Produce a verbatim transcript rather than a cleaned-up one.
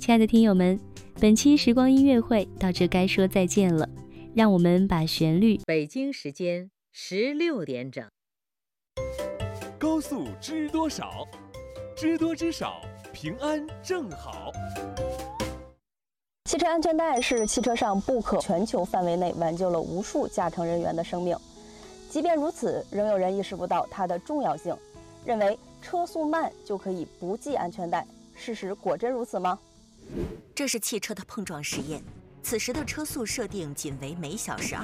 亲爱的听友们，本期时光音乐会到这该说再见了，让我们把旋律。 北京时间十六点整。 高速知多少？知多知少，平安正好。 汽车安全带是汽车上不可全球范围内挽救了无数驾乘人员的生命。即便如此，仍有人意识不到它的重要性，认为车速慢就可以不系安全带。事实果真如此吗？ 这是汽车的碰撞实验，此时的车速设定仅为每小时